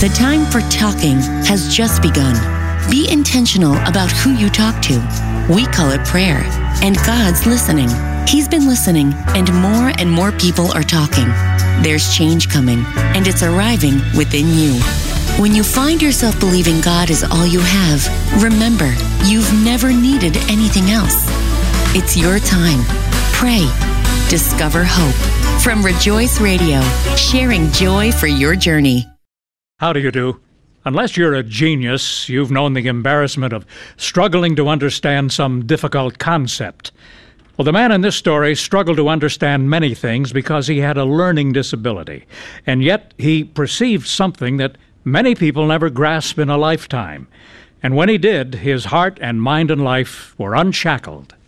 The time for talking has just begun. Be intentional about who you talk to. We call it prayer, and God's listening. He's been listening, and more people are talking. There's change coming, and it's arriving within you. When you find yourself believing God is all you have, remember, you've never needed anything else. It's your time. Pray. Discover hope. From Rejoice Radio, sharing joy for your journey. How do you do? Unless you're a genius, you've known the embarrassment of struggling to understand some difficult concept. Well, the man in this story struggled to understand many things because he had a learning disability, and yet he perceived something that many people never grasp in a lifetime. And when he did, his heart and mind and life were unshackled.